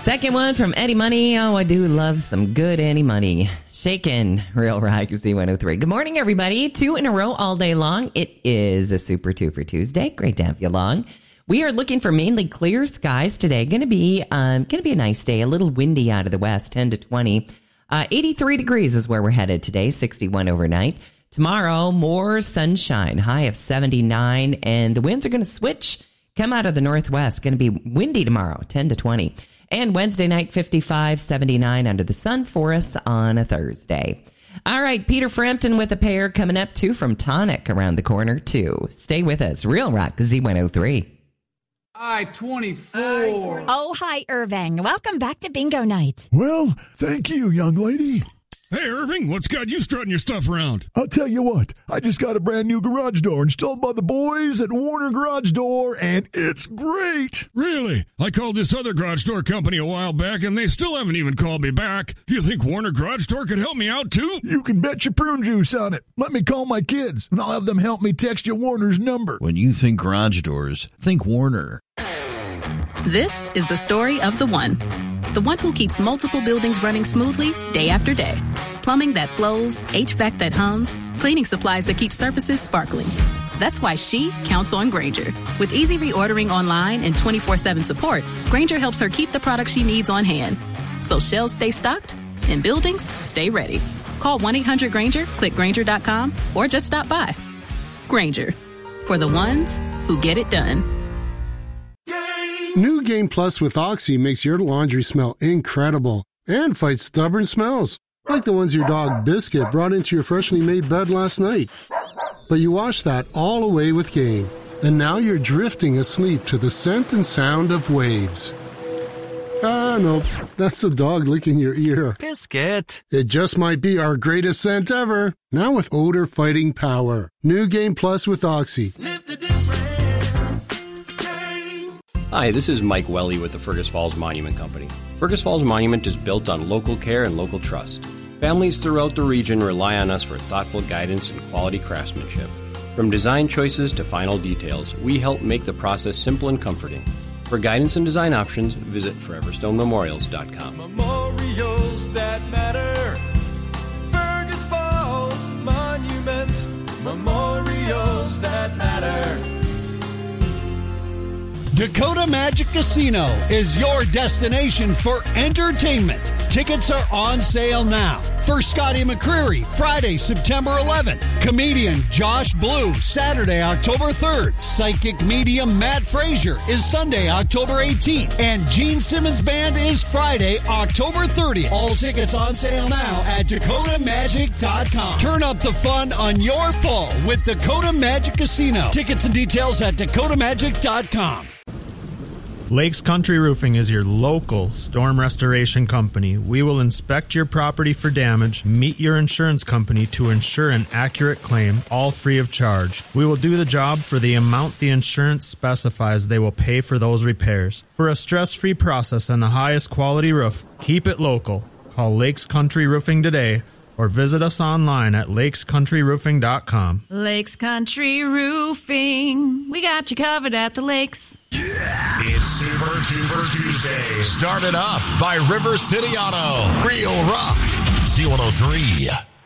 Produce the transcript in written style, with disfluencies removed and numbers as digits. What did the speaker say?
Second one from Eddie Money. Oh, I do love some good Eddie Money. Shakin', Real Rock Z103. Good morning, everybody. 2 in a row all day long. It is a Super 2 for Tuesday. Great to have you along. We are looking for mainly clear skies today. Going to be a nice day. A little windy out of the west, 10 to 20. 83 degrees is where we're headed today. 61 overnight. Tomorrow, more sunshine. High of 79, and the winds are going to switch. Come out of the northwest. Going to be windy tomorrow, 10 to 20. And Wednesday night, 55, 79 under the sun for us on a Thursday. All right, Peter Frampton with a pair coming up, too, from Tonic around the corner, too. Stay with us. Real Rock Z103. I-24. Oh, hi, Irving. Welcome back to Bingo Night. Well, thank you, young lady. Hey, Irving, what's got you strutting your stuff around? I'll tell you what, I just got a brand new garage door installed by the boys at Warner Garage Door, and it's great. Really? I called this other garage door company a while back, and they still haven't even called me back. You think Warner Garage Door could help me out, too? You can bet your prune juice on it. Let me call my kids, and I'll have them help me text you Warner's number. When you think garage doors, think Warner. This is the story of the one who keeps multiple buildings running smoothly day after day. Plumbing that flows, HVAC that hums, cleaning supplies that keep surfaces sparkling. That's why she counts on Grainger. With easy reordering online and 24/7 support, Grainger helps her keep the products she needs on hand. So shelves stay stocked and buildings stay ready. Call 1-800-GRAINGER, click Grainger.com, or just stop by. Grainger, for the ones who get it done. New Game Plus with Oxy makes your laundry smell incredible and fights stubborn smells, like the ones your dog Biscuit brought into your freshly made bed last night. But you washed that all away with Game, and now you're drifting asleep to the scent and sound of waves. No, that's the dog licking your ear. Biscuit. It just might be our greatest scent ever, now with odor-fighting power. New Game Plus with Oxy. Sniff the difference. Hi, this is Mike Welly with the Fergus Falls Monument Company. Fergus Falls Monument is built on local care and local trust. Families throughout the region rely on us for thoughtful guidance and quality craftsmanship. From design choices to final details, we help make the process simple and comforting. For guidance and design options, visit foreverstonememorials.com. Memorials that matter. Fergus Falls Monument. Memorials that matter. Dakota Magic Casino is your destination for entertainment. Tickets are on sale now. For Scotty McCreery, Friday, September 11th. Comedian Josh Blue, Saturday, October 3rd. Psychic medium Matt Frazier is Sunday, October 18th. And Gene Simmons Band is Friday, October 30th. All tickets on sale now at DakotaMagic.com. Turn up the fun on your fall with Dakota Magic Casino. Tickets and details at DakotaMagic.com. Lakes Country Roofing is your local storm restoration company. We will inspect your property for damage, meet your insurance company to ensure an accurate claim, all free of charge. We will do the job for the amount the insurance specifies they will pay for those repairs. For a stress-free process and the highest quality roof, keep it local. Call Lakes Country Roofing today or visit us online at lakescountryroofing.com. Lakes Country Roofing. We got you covered at the lakes. Yeah. It's Super Tuber Tuesday. Started up by River City Auto. Real Rock. Z103.